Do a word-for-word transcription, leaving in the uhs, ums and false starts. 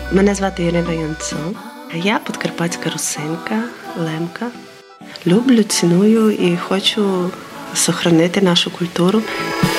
Мене звати Ірина Янцо. Я подкарпатська русинка, лемка. Люблю, ціную і хочу зберігати нашу культуру.